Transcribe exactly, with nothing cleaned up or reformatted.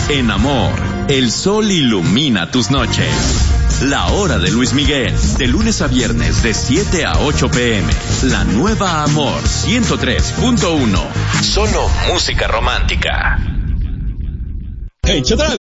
En Amor, el sol ilumina tus noches. La hora de Luis Miguel, de lunes a viernes de siete a ocho pm. La nueva Amor ciento tres punto uno. Solo música romántica. En Chedraui